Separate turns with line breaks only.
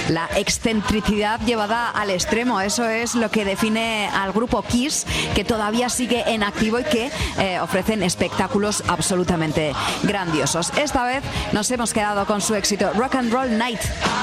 la excentricidad llevada al extremo. Eso es lo que define al grupo Kiss, que todavía sigue en activo y que ofrecen espectáculos absolutamente grandiosos. Esta vez nos hemos quedado con su éxito Rock and Roll Night.